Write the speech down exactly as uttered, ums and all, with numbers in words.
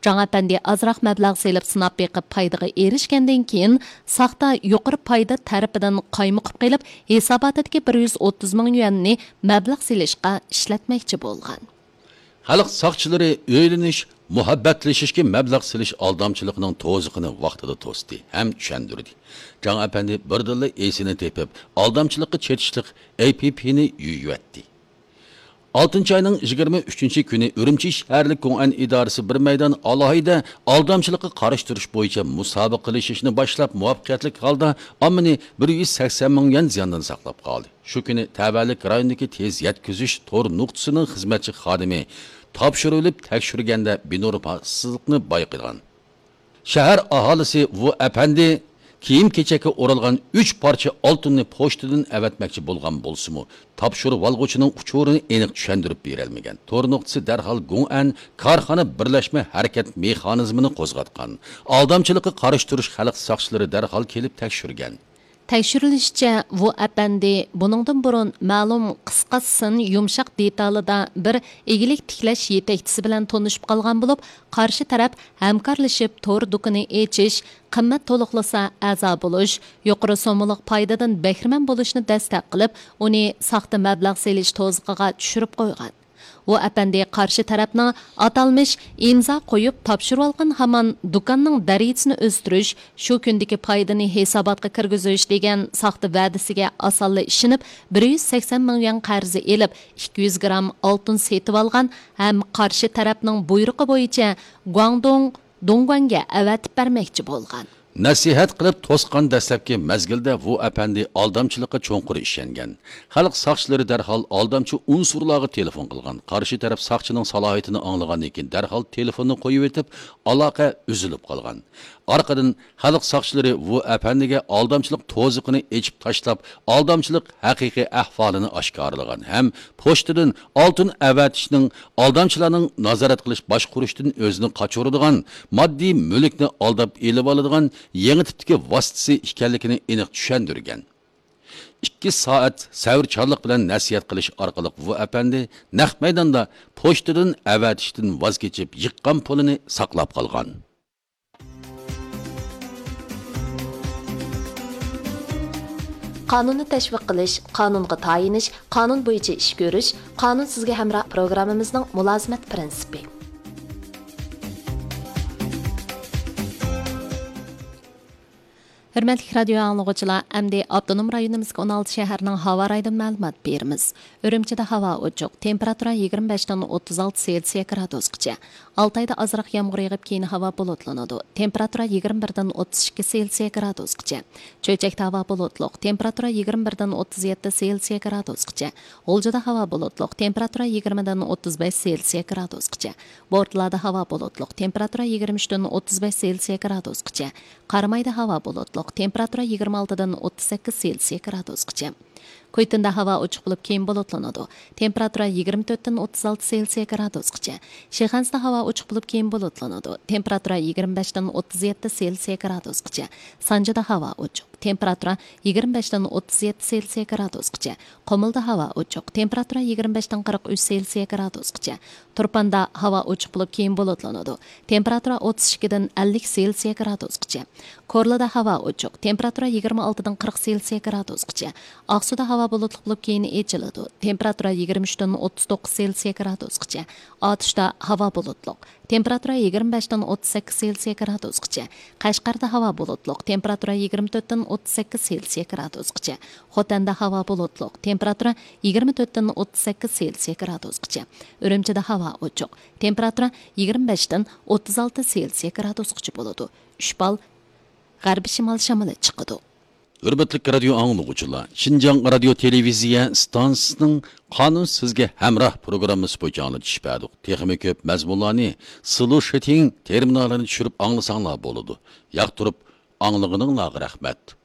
Жаңа пәнде азырақ мәбләғ селіп сынап беқіп пайдығы ерішкенден кейін, сақта yuqori пайда тәріпідің қаймықып келіп, hesabotidagi bir yuz o'ttiz ming yuanni мәбләғ селішқа ishlatmoqchi bo'lgan. Xalq saqchilari o'ylanish, muhabbatlashishga mablag' silish aldamchilikning to'ziqini vaqtida to'sdi ham tushundirdi. Жаңа apandi birdilla esini tepib, aldamchilikqa chetishlik A P P'ni yuyatdi. oltinchi ayning yigirma uchinchi kuni Urumchi shaharlik Ko'ng'an idorasi bir maydon alohida aldamchilikqa qarshi turish bo'yicha musobaqa qilishni boshlab muvaffaqiyatli holda ommani bir yuz sakson ming yuan ziyondan saqlab qoldi. Shu kuni Tavallik rayonidagi tez yetkazish tor nuqtasining xizmatchi xodimi topshirilib tekshirganda binur paxsizlikni bayqagan. Shahar aholisi bu apandi kiyim kechakka o'ralgan uch parcha oltinni pochtadan avatmoqchi bo'lgan bo'lsa-mu, topshirib olg'uchining uchurini aniq tushuntirib berilmagan. To'r nuqtasi darhol Go'an korxona birlashma harakat mexanizmini qo'zg'atgan. Aldamchilikqa qarshi turish xalq soqchilari darhol kelib tekshirgan. Tekshirilishicha, bu apandi buningdan burun ma'lum qisqasin yumshoq detalida bir egilik tiklash yetakchisi bilan tanishib qolgan bo'lib, qarshi taraf hamkorlashib to'r do'koni echish, qimmat to'liqlasa a'zo bo'lish, yuqori so'mliq foydadan bahramand bo'lishni dastlab qilib, uni soxta mablag' selish to'ziqiga tushirib qo'ygan. Bu apandi qarshi tarafning atalmish imzo qo'yib topshirib olgan hamon do'konning darajasini o'stirish, shu kundagi foydani hisobotga kirgizish degan soxta va'dasiga osonla ishinib, bir yuz sakson ming yuan qarzi elib, ikki yuz gram oltin setib olgan ham qarshi tarafning buyrug'i bo'yicha Guangdong Dongguanga avatib bermoqchi bo'lgan. Nasihat qilib to'sqan dastlabki mazgilda bu apandi aldamchilikqa cho'nqur ishlangan. Xalq soqchilari darhol aldamchi unsurlarga telefon qilgan. Qarshi taraf soqchining salohiyatini anglagandan keyin darhol telefonni qo'yib etib, aloqa uzilib qolgan. Arqadan xalq soqchilari bu apandiga aldamchilik to'ziqini echib tashlab, aldamchilik haqiqiy ahvolini oshkorlagan. Ham pochtadan oltin avatishning aldamchilarning nazorat qilish boshqurishdan o'zini qochiradigan, moddiy mulkni aldab elib oladigan yangi tipdagi vositasi ekanligini aniq tushundirgan. ikki soat savrchanlik bilan nasihat qilish orqali bu apandi naq maydonda pochtadan avatishdan voz kechib, yiqqan pulini saqlab qolgan. Qonunni tashviq qilish, qonunga tayinish, qonun bo'yicha ish ko'rish, qonun sizga hamroh programmamizning mulozimat prinsipi. Hürmetli radio anlıqçılar, əmdi Abdunum rayonimizga o'n olti shaharning havo rayonidan ma'lumot beramiz. Urumchida havo ochiq, temperatura yigirma besh dan o'ttiz olti Selsiya gradusgacha. Altayda azroq yomg'ir yog'ib keyin havo bulutlanadi. Temperatura yigirma bir dan o'ttiz ikki Selsiya gradusgacha. Cho'chakda havo bulutliq, temperatura yigirma bir dan o'ttiz yetti Selsiya gradusgacha. G'uljida havo bulutliq, temperatura yigirma dan o'ttiz besh Selsiya gradusgacha. Bortlarda havo bulutliq, temperatura yigirma uch dan o'ttiz besh Selsiya gradusgacha. Qarmayda havo bulutliq, temperatura yigirma olti dan o'ttiz sakkiz Selsiya gradusgacha. Ko'ytinda havo ochiq bo'lib keyin bulutlanadi. Temperatura yigirma to'rt dan o'ttiz olti Selsiya gradusgacha. Shixansda havo ochiq bo'lib keyin bulutlanadi. Temperatura yigirma besh dan o'ttiz yetti Selsiya gradusgacha. Sanjida havo ochiq. Temperatura yigirma besh dan o'ttiz yetti Selsiya gradusgacha. Qomilda havo ochiq. Temperatura yigirma besh dan qirq uch Selsiya gradusgacha. Turpanda havo ochiq bo'lib keyin bulutlanadi. Temperatura o'ttiz ikki dan ellik Selsiya gradusgacha. Korlada havo ochiq. Temperatura yigirma olti dan qirq Selsiya gradusgacha. Aqsuda havo bulutli bo'lib keyin echiladi. Temperatura yigirma uch dan o'ttiz to'qqiz Selsiya gradusgacha. Otishda havo bulutli. Temperatura yigirma besh dan o'ttiz sakkiz Selsiya gradusgacha. Qashqarda havo bulutli. Temperatura yigirma to'rt dan o'ttiz sakkiz Selsiya gradusgacha. Xotanda havo bulutli. Temperatura yigirma to'rt dan o'ttiz sakkiz Selsiya gradusgacha. Urumchida havo ochiq. Temperatura yigirma besh dan o'ttiz olti Selsiya gradusgacha bo'ladi. uch bal g'arbiy shimol shamoli chiqadi. Hürmetli radio anlıqçılar, Şinjan radio televiziya stansiyasining qonun sizga hamroh programmasi bo'yicha anglitishpadik. Texnik ko'p mazmunlarni Solution terminalini tushirib anglasanglar bo'ladi. Yoqtirib anglag'ininglarga rahmat.